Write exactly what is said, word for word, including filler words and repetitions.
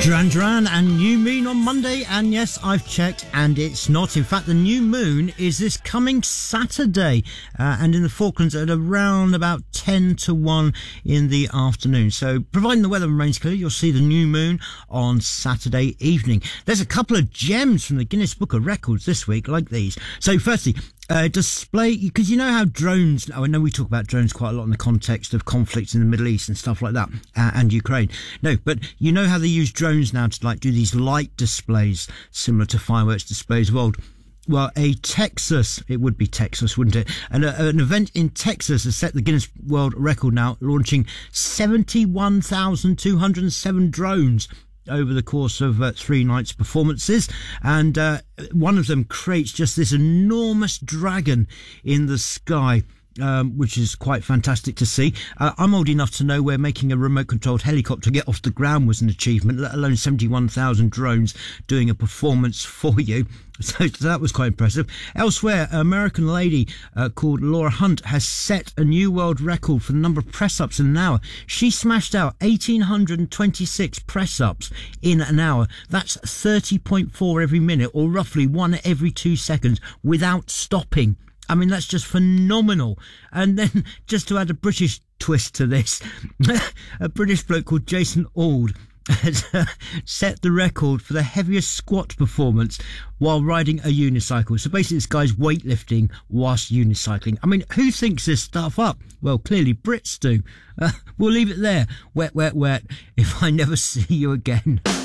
Duran Duran and New Moon on Monday, and yes, I've checked and it's not. In fact, the new moon is this coming Saturday uh, and in the Falklands at around about ten to one in the afternoon. So providing the weather remains clear, you'll see the new moon on Saturday evening. There's a couple of gems from the Guinness Book of Records this week like these. So firstly, Uh, display, because you know how drones, I know we talk about drones quite a lot in the context of conflicts in the Middle East and stuff like that, uh, and Ukraine. No, but you know how they use drones now to like do these light displays similar to fireworks displays. Well, well, a Texas, it would be Texas, wouldn't it? And a, an event in Texas has set the Guinness World Record now, launching seventy-one thousand two hundred seven drones over the course of uh, three nights performances, and uh, one of them creates just this enormous dragon in the sky, um, which is quite fantastic to see. Uh, I'm old enough to know where making a remote controlled helicopter get off the ground was an achievement, let alone seventy-one thousand drones doing a performance for you. So, so that was quite impressive. Elsewhere, an American lady uh, called Laura Hunt has set a new world record for the number of press-ups in an hour. She smashed out one thousand eight hundred twenty-six press-ups in an hour. That's thirty point four every minute, or roughly one every two seconds, without stopping. I mean, that's just phenomenal. And then, just to add a British twist to this, a British bloke called Jason Auld has uh, set the record for the heaviest squat performance while riding a unicycle. So basically this guy's weightlifting whilst unicycling. I mean, who thinks this stuff up? Well, clearly Brits do. Uh, we'll leave it there. Wet, wet, wet. If I never see you again.